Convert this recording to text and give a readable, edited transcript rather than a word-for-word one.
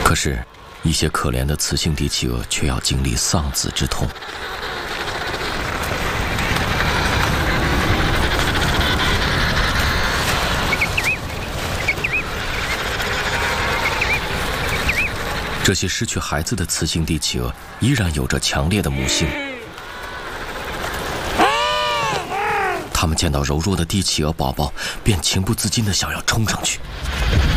可是，一些可怜的雌性帝企鹅却要经历丧子之痛。这些失去孩子的雌性帝企鹅依然有着强烈的母性。它们见到柔弱的帝企鹅宝宝，便情不自禁地想要冲上去。